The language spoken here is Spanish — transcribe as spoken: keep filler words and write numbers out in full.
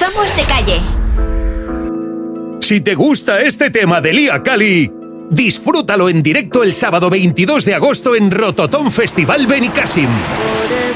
Somos de calle. Si te gusta este tema de Lia Kali, disfrútalo en directo el sábado veintidós de agosto en Rototom Festival Benicàssim.